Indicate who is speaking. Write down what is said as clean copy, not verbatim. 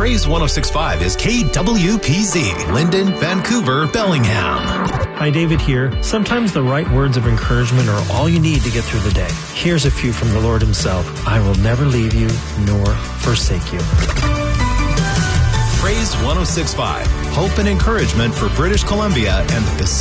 Speaker 1: Praise 106.5 is KWPZ, Linden, Vancouver, Bellingham.
Speaker 2: Hi, David here. Sometimes the right words of encouragement are all you need to get through the day. Here's a few from the Lord himself. I will never leave you nor forsake you.
Speaker 1: Praise 106.5, hope and encouragement for British Columbia and the Pacific